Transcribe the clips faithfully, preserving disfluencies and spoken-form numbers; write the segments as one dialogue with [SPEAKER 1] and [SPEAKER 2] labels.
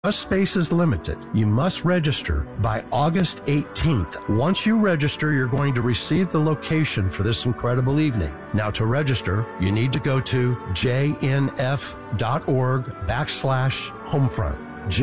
[SPEAKER 1] Space is limited. You must register by August eighteenth. Once you register, you're going to receive the location for this incredible evening. Now, to register, you need to go to jnf.org backslash homefront.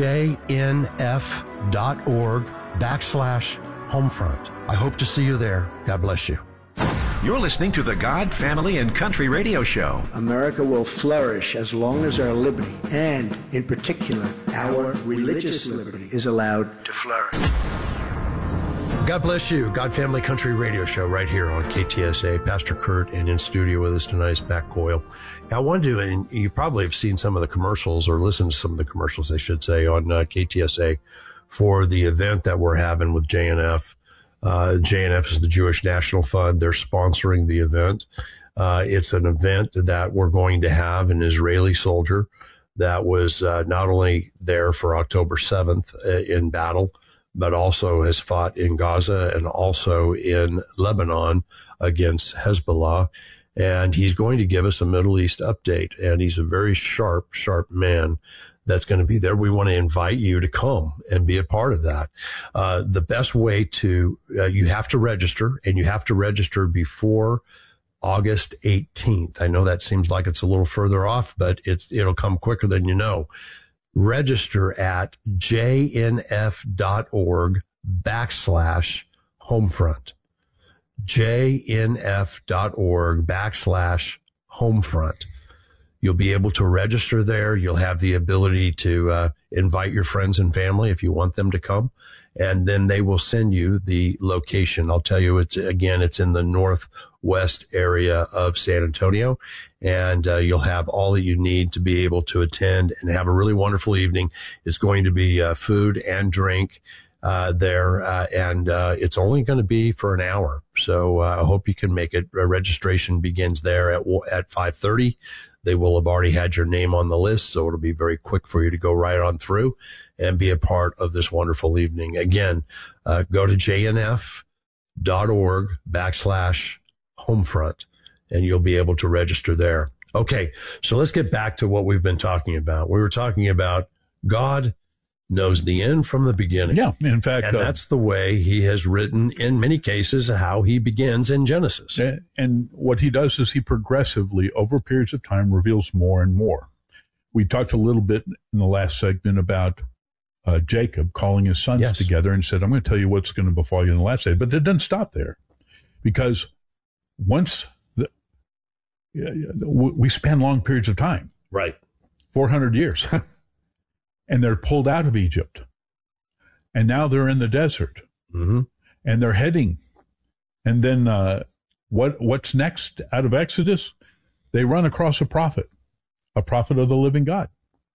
[SPEAKER 1] jnf.org backslash homefront. I hope to see you there. God bless you.
[SPEAKER 2] You're listening to the God, Family, and Country Radio Show.
[SPEAKER 3] America will flourish as long as our liberty, and in particular, our religious liberty, is allowed to flourish.
[SPEAKER 1] God bless you. God, Family, Country Radio Show right here on K T S A. Pastor Kurt, and in studio with us tonight is Matt Coyle. I wanted to, and you probably have seen some of the commercials or listened to some of the commercials, I should say, on uh, K T S A for the event that we're having with J N F. Uh, J N F is the Jewish National Fund. They're sponsoring the event. Uh, it's an event that we're going to have an Israeli soldier that was uh, not only there for October seventh uh, in battle, but also has fought in Gaza and also in Lebanon against Hezbollah. And he's going to give us a Middle East update. And he's a very sharp, sharp man that's going to be there. We want to invite you to come and be a part of that. Uh, the best way to, uh, you have to register, and you have to register before August eighteenth. I know that seems like it's a little further off, but it's, it'll come quicker than you know. Register at jnf.org backslash homefront. jnf.org backslash homefront. You'll be able to register there. You'll have the ability to uh, invite your friends and family if you want them to come. And then they will send you the location. I'll tell you, it's again, it's in the northwest area of San Antonio. And uh, you'll have all that you need to be able to attend and have a really wonderful evening. It's going to be uh, food and drink uh there, uh, and uh it's only going to be for an hour. So uh, I hope you can make it. Uh, registration begins there at at five thirty. They will have already had your name on the list, so it'll be very quick for you to go right on through and be a part of this wonderful evening. Again, uh go to jnf.org backslash homefront, and you'll be able to register there. Okay, so let's get back to what we've been talking about. We were talking about God knows the end from the beginning.
[SPEAKER 4] Yeah, in fact.
[SPEAKER 1] And uh, that's the way he has written, in many cases, how he begins in Genesis.
[SPEAKER 4] And what he does is he progressively, over periods of time, reveals more and more. We talked a little bit in the last segment about uh, Jacob calling his sons
[SPEAKER 1] yes.
[SPEAKER 4] together and said, I'm going to tell you what's going to befall you in the last day. But it doesn't stop there, because once the, we span long periods of time.
[SPEAKER 1] Right.
[SPEAKER 4] four hundred years. And they're pulled out of Egypt. And now they're in the desert.
[SPEAKER 1] Mm-hmm.
[SPEAKER 4] And they're heading. And then uh, what? what's next out of Exodus? They run across a prophet, a prophet of the living God.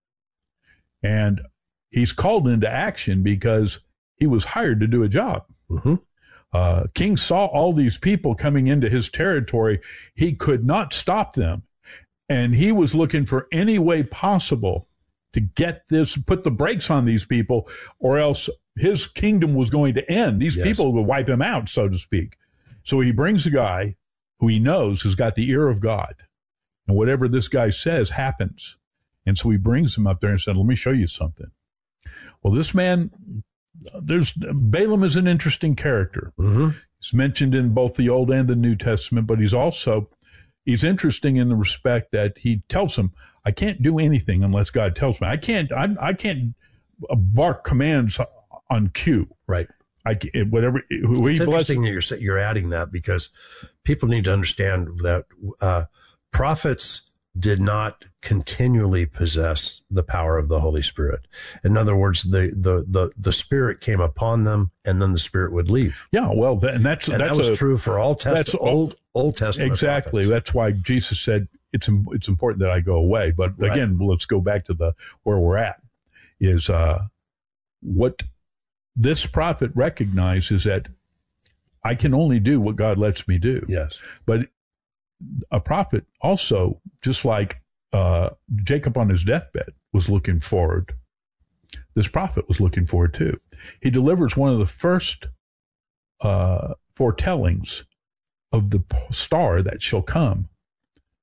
[SPEAKER 4] And he's called into action because he was hired to do a job.
[SPEAKER 1] Mm-hmm.
[SPEAKER 4] Uh, King saw all these people coming into his territory. He could not stop them. And he was looking for any way possible to get this, put the brakes on these people, or else his kingdom was going to end. These
[SPEAKER 1] yes.
[SPEAKER 4] people would wipe him out, so to speak. So he brings a guy who he knows has got the ear of God. And whatever this guy says happens. And so he brings him up there and said, let me show you something. Well, this man, there's Balaam is an interesting character.
[SPEAKER 1] Mm-hmm.
[SPEAKER 4] He's mentioned in both the Old and the New Testament, but he's also, he's interesting in the respect that he tells him, I can't do anything unless God tells me. I can't. I, I can't bark commands on cue.
[SPEAKER 1] Right.
[SPEAKER 4] I whatever. Who
[SPEAKER 1] it's
[SPEAKER 4] he
[SPEAKER 1] interesting that you're you're adding that, because people need to understand that uh, prophets did not continually possess the power of the Holy Spirit. In other words, the the the, the Spirit came upon them, and then the Spirit would leave.
[SPEAKER 4] Yeah. Well, that, and that's
[SPEAKER 1] and
[SPEAKER 4] that's
[SPEAKER 1] that was
[SPEAKER 4] a,
[SPEAKER 1] true for all test, old Old Testament.
[SPEAKER 4] Exactly.
[SPEAKER 1] prophets.
[SPEAKER 4] That's why Jesus said, It's it's important that I go away. But
[SPEAKER 1] right.
[SPEAKER 4] again, let's go back to the where we're at. Is uh, what this prophet recognizes that I can only do what God lets me do.
[SPEAKER 1] Yes.
[SPEAKER 4] But a prophet also, just like uh, Jacob on his deathbed was looking forward, this prophet was looking forward too. He delivers one of the first uh, foretellings of the star that shall come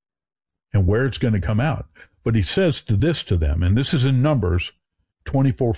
[SPEAKER 4] and where it's going to come out. But he says to this to them, and this is in Numbers twenty-four